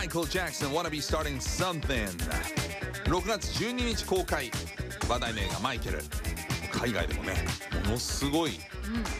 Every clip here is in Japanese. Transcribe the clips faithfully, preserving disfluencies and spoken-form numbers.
Michael Jackson wanna be starting something ろくがつじゅうににち公開話題の映画マイケル、海外でもねものすごい、うん、いわ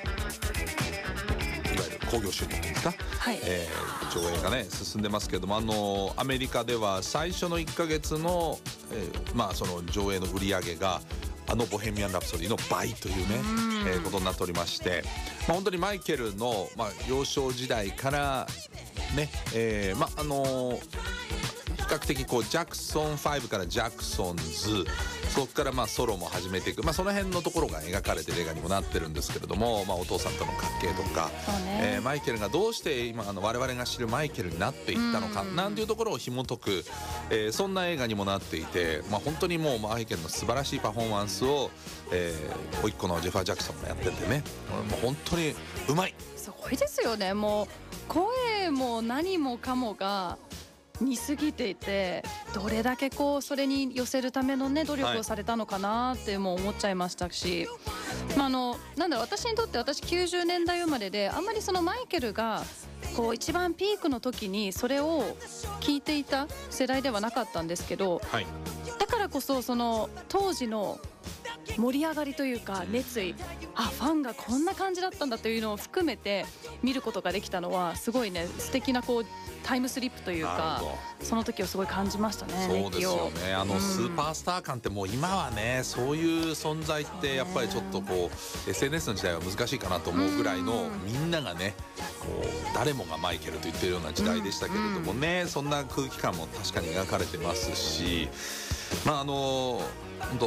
ゆる興行収入っていうんですか、 はいえー、上映がね進んでますけども、あのアメリカでは最初のいっかげつの、えー、まあその上映の売り上げがあのボヘミアン・ラプソディの倍というね、えー、ことになっておりまして、まあ、本当にマイケルの、まあ、幼少時代からね、えー、まああのー、比較的こうジャクソンファイブからジャクソンズ、そこからまあソロも始めていく、まあ、その辺のところが描かれてる映画にもなってるんですけれども、まあ、お父さんとの関係とか、ねえー、マイケルがどうして今あの我々が知るマイケルになっていったのかなんていうところを紐解く、えー、そんな映画にもなっていて、まあ、本当にもうマイケルの素晴らしいパフォーマンスを、えー、甥っ子のジェファー・ジャクソンがやっててね、もう本当にうまい。 すごいですよね。もう声も何もかもが似すぎていて、どれだけこうそれに寄せるためのね努力をされたのかなっても思っちゃいましたし、まああのなんだろう、私にとって私きゅうじゅうねんだい生まれで、あんまりそのマイケルがこう一番ピークの時にそれを聞いていた世代ではなかったんですけど、 はい、 だからこそその当時の盛り上がりというか熱意、あファンがこんな感じだったんだというのを含めて見ることができたのはすごいね素敵なこうタイムスリップというか、その時をすごい感じましたね。 そうですよね。あのスーパースター感ってもう今はね、そういう存在ってやっぱりちょっとこう エスエヌエス の時代は難しいかなと思うぐらいの、みんながねこう誰もがマイケルと言ってるような時代でしたけれどもね、そんな空気感も確かに描かれてますし、まああの